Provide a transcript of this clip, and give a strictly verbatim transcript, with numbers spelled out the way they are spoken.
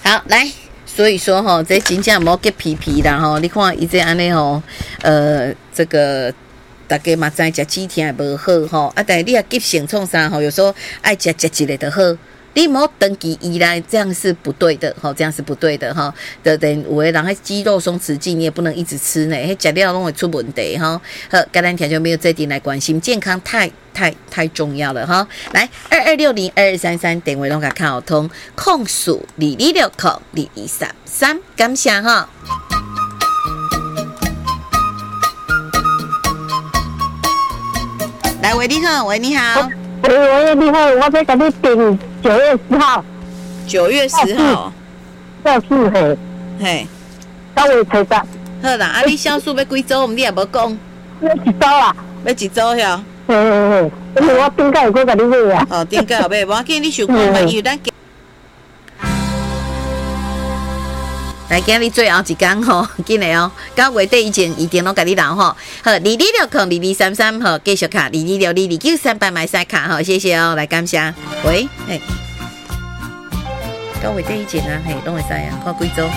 好，来，所以说吼，这真正无结皮皮啦吼，你看伊这安尼吼，呃，这个。大家嘛知食止痛无好吼，啊，但是你也急性创啥吼，有时候爱食食一个就好。你莫长期依赖，这样是不对的吼，这样是不对的吼。的等有的人迄肌肉松弛剂，你也不能一直吃呢，迄食了拢会出问题吼。好，跟咱听众朋友这点来关心健康太太太重要了哈。来，二二六零二二三三电话拢甲看好通，控诉二二六控二二三三，感谢哈。来，喂，你好，喂，你好， 喂喂，你好，我在跟你订九月十号， 九月十号， 教室嘿， 嘿， 到位车站。 好啦，啊，你小数要几周？你也无讲， 要一周啊？ 要一周哟？ 嘿嘿嘿，因为我顶个有过甲你买啊。 哦，顶个后尾，无要紧，你想看嘛？因为咱来，今日最后一天吼，紧来哦，到月底以前一定拢甲你留吼。好，二二六空二二三三吼，继续卡二二六二二九三八买晒卡吼，谢谢哦，来感谢。喂，嘿，到月底以前啊，嘿，拢会使啊，看几周。